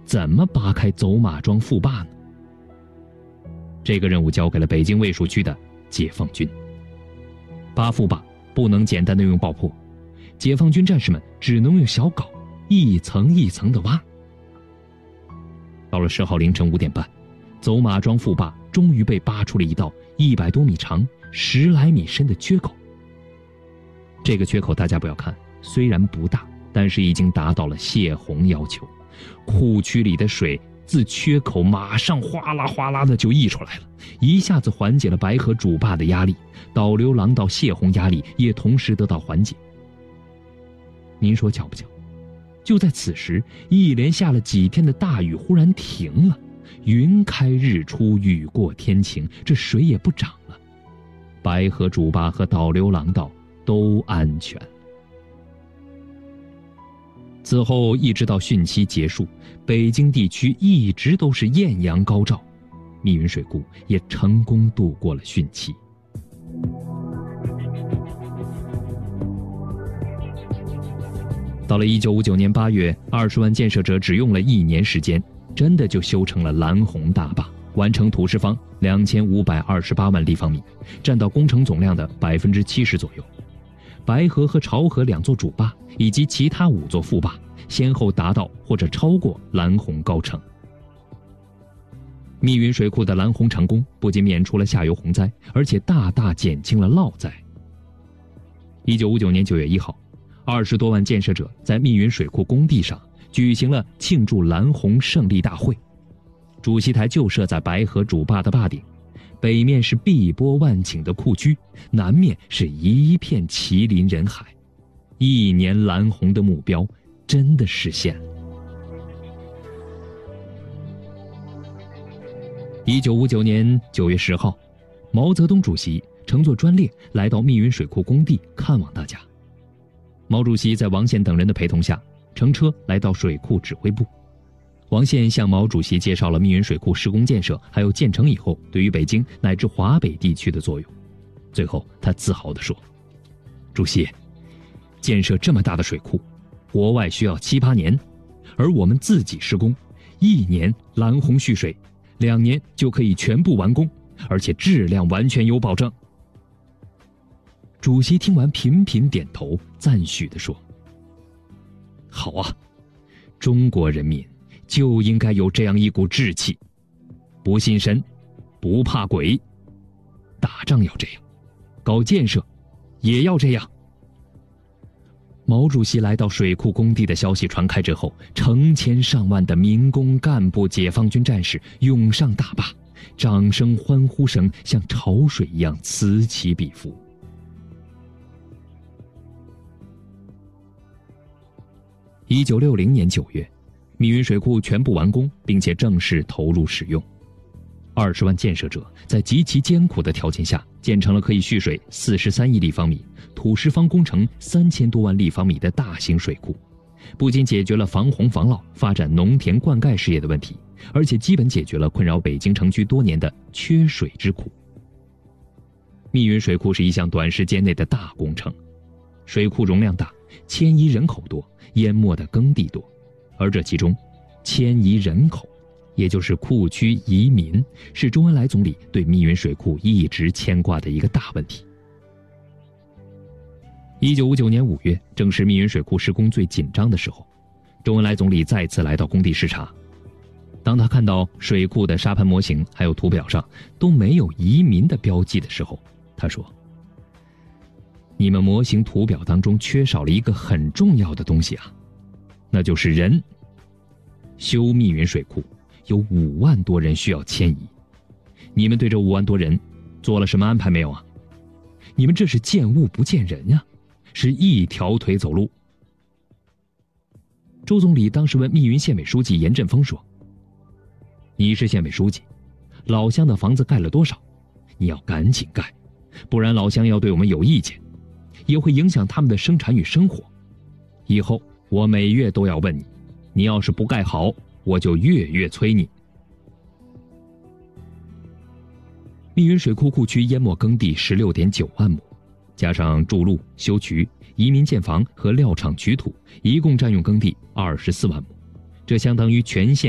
怎么扒开走马庄副坝呢？这个任务交给了北京卫戍区的解放军。扒副坝不能简单的用爆破，解放军战士们只能用小镐一层一层的挖。到了10号凌晨5点半，走马庄副坝终于被扒出了一道100多米长、10来米深的缺口。这个缺口大家不要看，虽然不大，但是已经达到了泄洪要求。库区里的水自缺口马上哗啦哗啦的就溢出来了，一下子缓解了白河主坝的压力，导流廊道泄洪压力也同时得到缓解。您说巧不巧？就在此时，一连下了几天的大雨忽然停了，云开日出，雨过天晴，这水也不涨了，白河主坝和导流廊道都安全。此后一直到汛期结束，北京地区一直都是艳阳高照，密云水库也成功度过了汛期。到了1959年8月，20万建设者只用了1年时间，真的就修成了蓝洪大坝，完成土释方2528万立方米，占到工程总量的70%左右。白河和潮河2座主坝以及其他5座副坝先后达到或者超过蓝洪高程。密云水库的蓝洪成功，不仅免除了下游洪灾，而且大大减轻了涝灾。1959年9月1号，20多万建设者在密云水库工地上举行了庆祝蓝洪胜利大会。主席台就设在白河主坝的坝顶，北面是碧波万顷的库区，南面是一片麒麟人海。1年蓝洪的目标真的实现了。1959年9月10号，毛泽东主席乘坐专列来到密云水库工地看望大家。毛主席在王宪等人的陪同下，乘车来到水库指挥部。王宪向毛主席介绍了密云水库施工建设还有建成以后对于北京乃至华北地区的作用。最后他自豪地说，主席，建设这么大的水库，国外需要7、8年，而我们自己施工，1年蓝洪蓄水，2年就可以全部完工，而且质量完全有保证。主席听完频频点头，赞许地说，好啊，中国人民就应该有这样一股志气，不信神，不怕鬼，打仗要这样，搞建设也要这样。毛主席来到水库工地的消息传开之后，成千上万的民工干部、解放军战士涌上大坝，掌声欢呼声像潮水一样此起彼伏。1960年9月，密云水库全部完工，并且正式投入使用。20万建设者在极其艰苦的条件下，建成了可以蓄水43亿立方米、土释方工程3000多万立方米的大型水库，不仅解决了防洪防涝、发展农田灌溉事业的问题，而且基本解决了困扰北京城区多年的缺水之苦。密云水库是一项短时间内的大工程，水库容量大，迁移人口多，淹没的耕地多，而这其中迁移人口，也就是库区移民，是周恩来总理对密云水库一直牵挂的一个大问题。1959年5月，正是密云水库施工最紧张的时候，周恩来总理再次来到工地视察。当他看到水库的沙盘模型还有图表上都没有移民的标记的时候，他说，你们模型图表当中缺少了一个很重要的东西啊，那就是人。修密云水库有5万多人需要迁移，你们对这5万多人做了什么安排没有啊？你们这是见物不见人呀，是一条腿走路。周总理当时问密云县委书记严振峰说，你是县委书记，老乡的房子盖了多少？你要赶紧盖，不然老乡要对我们有意见，也会影响他们的生产与生活。以后我每月都要问你，你要是不盖好，我就月月催你。密云水库库区淹没耕地16.9万亩，加上筑路、修渠、移民建房和料场取土，一共占用耕地24万亩，这相当于全县